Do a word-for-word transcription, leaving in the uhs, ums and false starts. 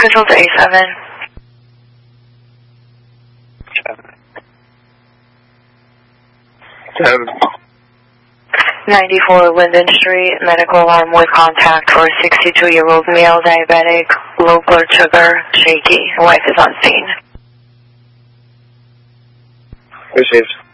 control to A seven. Seven. ninety-four Linden Street, medical alarm with contact for a sixty-two-year-old male diabetic, low blood sugar, shaky. Wife is on scene. Received.